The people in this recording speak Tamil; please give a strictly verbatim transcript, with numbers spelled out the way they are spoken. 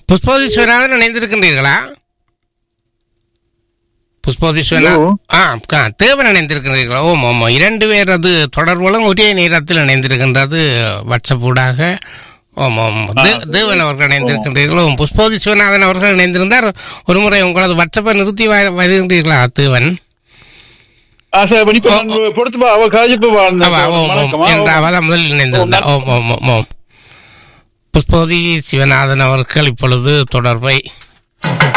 புஷ்பவதி சிவநாதன் இணைந்திருக்கின்றீர்களா? புஷ்பவதி சிவநாதன் ஆ தேவன் இணைந்திருக்கின்றீர்களா? ஓம் ஓம் இரண்டு பேர் அது தொடர்புகளும் ஒரே நேரத்தில் இணைந்திருக்கின்றது வாட்ஸ்அப் ஊடாக. ஓம் ஓம் தேவன் அவர்கள் இணைந்திருக்கின்றீர்களோ? புஷ்பவதி சிவநாதன் அவர்கள் இணைந்திருந்தார். ஒரு முறை உங்களது வாட்ஸ்அப்பை நிறுத்தி வருகின்றீர்களா தேவன்? முதலில் இணைந்திருந்தார். ஓம் ஓம் ஓம் ஓம் புஷ்பவதி சிவநாதன் அவர்கள் இப்பொழுது தொடர்பை